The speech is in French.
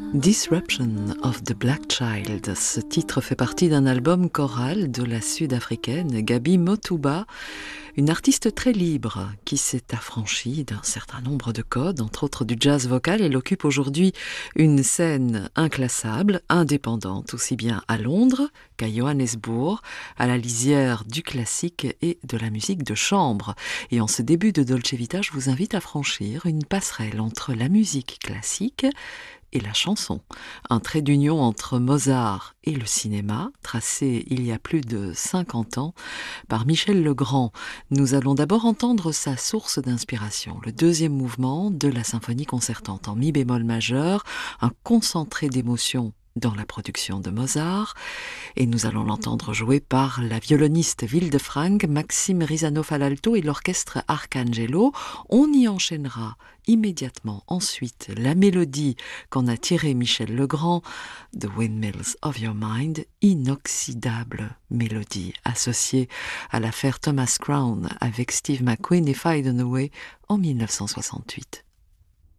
Disruption of the Black Child. Ce titre fait partie d'un album choral de la sud-africaine Gabi Motuba, une artiste très libre qui s'est affranchie d'un certain nombre de codes, entre autres du jazz vocal. Elle occupe aujourd'hui une scène inclassable, indépendante, aussi bien à Londres qu'à Johannesburg, à la lisière du classique et de la musique de chambre. Et en ce début de Dolce Vita, je vous invite à franchir une passerelle entre la musique classique et la chanson, un trait d'union entre Mozart et le cinéma, tracé il y a plus de 50 ans par Michel Legrand. Nous allons d'abord entendre sa source d'inspiration, le deuxième mouvement de la symphonie concertante en mi bémol majeur, un concentré d'émotions dans la production de Mozart, et nous allons l'entendre jouer par la violoniste Wilde-Frank, Maxime Rizanov à l'alto et l'orchestre Arcangelo. On y enchaînera immédiatement ensuite la mélodie qu'en a tirée Michel Legrand, The Windmills of Your Mind, inoxydable mélodie associée à l'affaire Thomas Crown avec Steve McQueen et Faye Dunaway en 1968.